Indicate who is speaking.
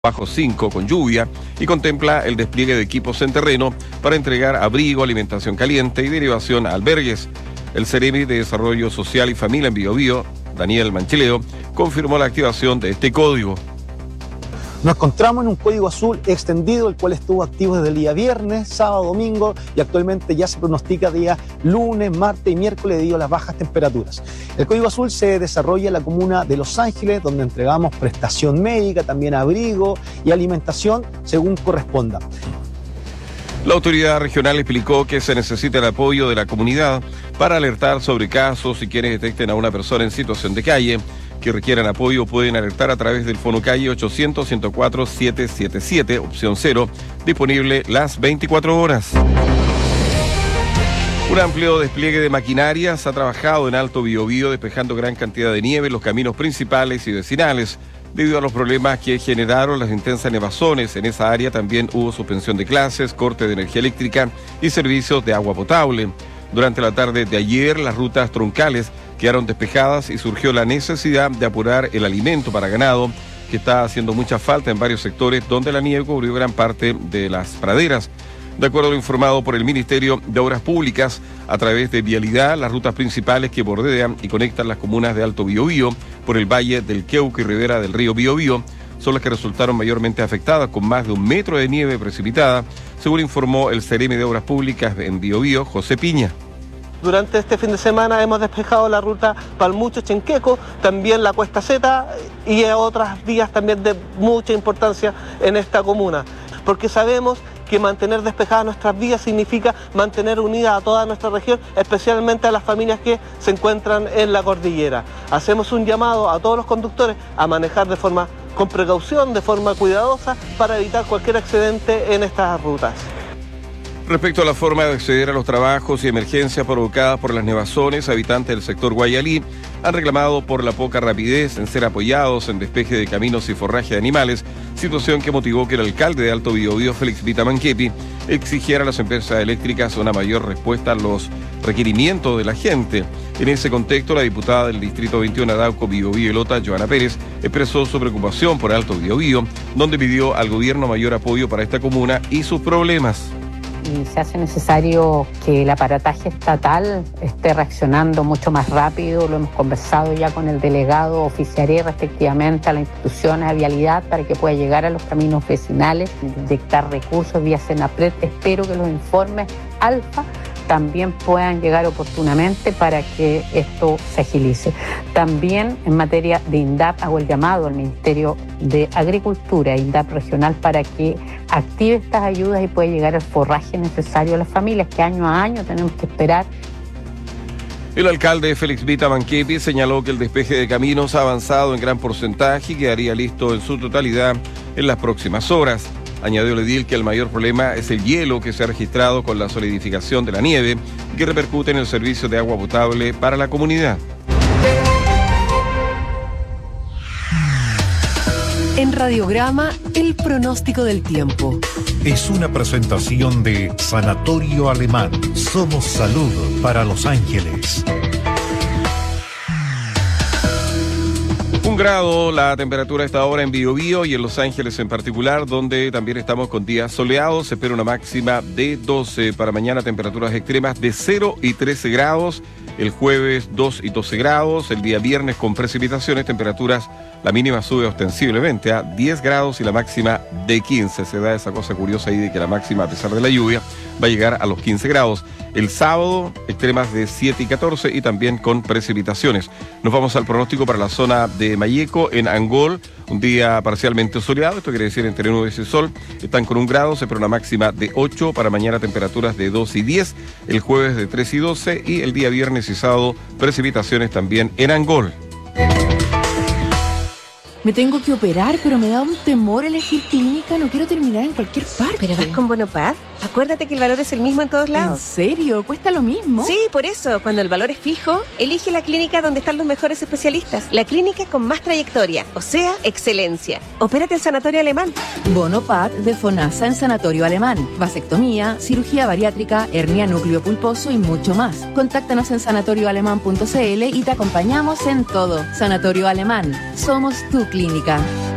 Speaker 1: bajo 5 con lluvia y contempla el despliegue de equipos en terreno para entregar abrigo, alimentación caliente y derivación a albergues. El Ceremi de Desarrollo Social y Familia en Biobío, Daniel Manchileo, confirmó la activación de este código.
Speaker 2: Nos encontramos en un código azul extendido, el cual estuvo activo desde el día viernes, sábado, domingo y actualmente ya se pronostica día lunes, martes y miércoles debido a las bajas temperaturas. El código azul se desarrolla en la comuna de Los Ángeles, donde entregamos prestación médica, también abrigo y alimentación según corresponda.
Speaker 1: La autoridad regional explicó que se necesita el apoyo de la comunidad para alertar sobre casos y quienes detecten a una persona en situación de calle que requieran apoyo pueden alertar a través del Fono Calle 800-104-777, opción 0, disponible las 24 horas. Un amplio despliegue de maquinarias ha trabajado en Alto Biobío despejando gran cantidad de nieve en los caminos principales y vecinales. Debido a los problemas que generaron las intensas nevazones en esa área, también hubo suspensión de clases, corte de energía eléctrica y servicios de agua potable. Durante la tarde de ayer, las rutas troncales quedaron despejadas y surgió la necesidad de apurar el alimento para ganado, que está haciendo mucha falta en varios sectores donde la nieve cubrió gran parte de las praderas. De acuerdo a lo informado por el Ministerio de Obras Públicas, a través de Vialidad, las rutas principales que bordean y conectan las comunas de Alto Biobío por el Valle del Queuco y ribera del río Biobío son las que resultaron mayormente afectadas, con más de 1 metro de nieve precipitada, según informó el Ceremi de Obras Públicas en Biobío, José Piña.
Speaker 3: Durante este fin de semana hemos despejado la ruta Palmucho-Chenqueco, también la Cuesta Z y otras vías también de mucha importancia en esta comuna, porque sabemos que mantener despejadas nuestras vías significa mantener unida a toda nuestra región, especialmente a las familias que se encuentran en la cordillera. Hacemos un llamado a todos los conductores a manejar con precaución, de forma cuidadosa, para evitar cualquier accidente en estas rutas.
Speaker 1: Respecto a la forma de acceder a los trabajos y emergencias provocadas por las nevazones, habitantes del sector Guayalí han reclamado por la poca rapidez en ser apoyados en despeje de caminos y forraje de animales, situación que motivó que el alcalde de Alto Biobío, Félix Vita Manquepi, exigiera a las empresas eléctricas una mayor respuesta a los requerimientos de la gente. En ese contexto, la diputada del Distrito 21 Arauco, Biobío y Lota, Joana Pérez, expresó su preocupación por Alto Biobío, donde pidió al gobierno mayor apoyo para esta comuna y sus problemas.
Speaker 4: Y se hace necesario que el aparataje estatal esté reaccionando mucho más rápido. Lo hemos conversado ya con el delegado, oficiaré respectivamente a las instituciones, a Vialidad, para que pueda llegar a los caminos vecinales, inyectar recursos vía Senapred. Espero que los informes alfa también puedan llegar oportunamente para que esto se agilice. También en materia de INDAP hago el llamado al Ministerio de Agricultura, INDAP regional, para que active estas ayudas y pueda llegar el forraje necesario a las familias que año a año tenemos que esperar.
Speaker 1: El alcalde Félix Vita Manquepi señaló que el despeje de caminos ha avanzado en gran porcentaje y quedaría listo en su totalidad en las próximas horas. Añadió el edil que el mayor problema es el hielo que se ha registrado con la solidificación de la nieve y que repercute en el servicio de agua potable para la comunidad.
Speaker 5: En Radiograma, el pronóstico del tiempo.
Speaker 6: Es una presentación de Sanatorio Alemán. Somos salud para Los Ángeles.
Speaker 1: 1 grado la temperatura a esta hora en Biobío y en Los Ángeles en particular, donde también estamos con días soleados. Se espera una máxima de 12 para mañana, temperaturas extremas de 0 y 13 grados. El jueves 2 y 12 grados. El día viernes con precipitaciones, temperaturas, la mínima sube ostensiblemente a 10 grados y la máxima de 15. Se da esa cosa curiosa ahí de que la máxima, a pesar de la lluvia, va a llegar a los 15 grados. El sábado, extremas de 7 y 14 y también con precipitaciones. Nos vamos al pronóstico para la zona de Mayeco, en Angol. Un día parcialmente soleado, esto quiere decir entre nubes y sol. Están con 1 grado, se espera una máxima de 8. Para mañana temperaturas de 2 y 10. El jueves de 3 y 12. Y el día viernes y sábado, precipitaciones también en Angol.
Speaker 7: Me tengo que operar, pero me da un temor elegir clínica. No quiero terminar en cualquier parte.
Speaker 8: ¿Pero vas con Bonopad? Acuérdate que el valor es el mismo en todos lados.
Speaker 7: ¿En serio? ¿Cuesta lo mismo?
Speaker 8: Sí, por eso, cuando el valor es fijo, elige la clínica donde están los mejores especialistas. La clínica con más trayectoria, o sea, excelencia. Opérate en Sanatorio Alemán.
Speaker 7: Bonopad de FONASA en Sanatorio Alemán. Vasectomía, cirugía bariátrica, hernia núcleo pulposo y mucho más. Contáctanos en sanatorioalemán.cl y te acompañamos en todo. Sanatorio Alemán. Somos tu clínica.